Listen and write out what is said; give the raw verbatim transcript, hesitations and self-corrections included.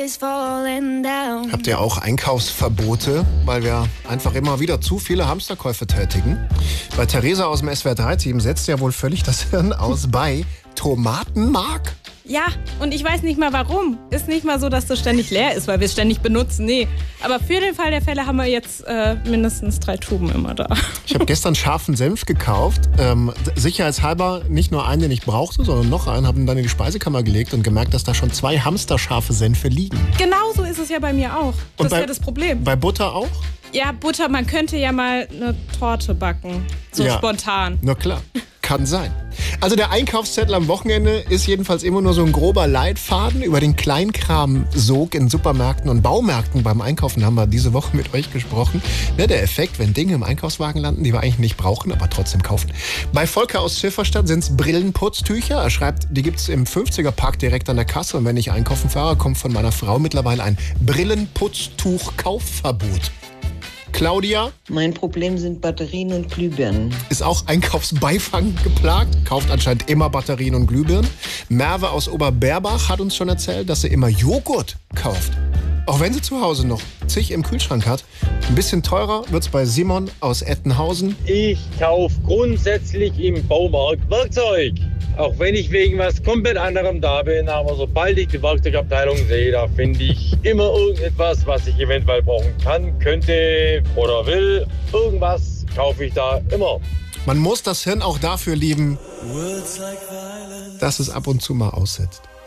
Habt ihr auch Einkaufsverbote, weil wir einfach immer wieder zu viele Hamsterkäufe tätigen? Bei Theresa aus dem S W R drei Team setzt ja wohl völlig das Hirn aus bei Tomatenmark. Ja, und ich weiß nicht mal warum. Ist nicht mal so, dass das ständig leer ist, weil wir es ständig benutzen. Nee, aber für den Fall der Fälle haben wir jetzt äh, mindestens drei Tuben immer da. Ich habe gestern scharfen Senf gekauft. Ähm, sicherheitshalber nicht nur einen, den ich brauchte, sondern noch einen. Habe ihn dann in die Speisekammer gelegt und gemerkt, dass da schon zwei hamsterscharfe Senfe liegen. Genau so ist es ja bei mir auch. Das Und bei, ist ja das Problem. Bei Butter auch? Ja, Butter, man könnte ja mal eine Torte backen. So ja, spontan. Na klar. Kann sein. Also der Einkaufszettel am Wochenende ist jedenfalls immer nur so ein grober Leitfaden. Über den Kleinkram-Sog in Supermärkten und Baumärkten beim Einkaufen haben wir diese Woche mit euch gesprochen. Ne, der Effekt, wenn Dinge im Einkaufswagen landen, die wir eigentlich nicht brauchen, aber trotzdem kaufen. Bei Volker aus Schifferstadt sind es Brillenputztücher. Er schreibt, die gibt es im fünfziger-Park direkt an der Kasse. Und wenn ich einkaufen fahre, kommt von meiner Frau mittlerweile ein Brillenputztuch-Kaufverbot. Claudia? Mein Problem sind Batterien und Glühbirnen. Ist auch Einkaufsbeifang geplagt, kauft anscheinend immer Batterien und Glühbirnen. Merve aus Oberberbach hat uns schon erzählt, dass sie immer Joghurt kauft. Auch wenn sie zu Hause noch zig im Kühlschrank hat. Ein bisschen teurer wird's bei Simon aus Ettenhausen. Ich kaufe grundsätzlich im Baumarkt Werkzeug. Auch wenn ich wegen was komplett anderem da bin, aber sobald ich die Werkzeugabteilung sehe, da finde ich immer irgendetwas, was ich eventuell brauchen kann, könnte oder will. Irgendwas kaufe ich da immer. Man muss das Hirn auch dafür lieben, dass es ab und zu mal aussetzt.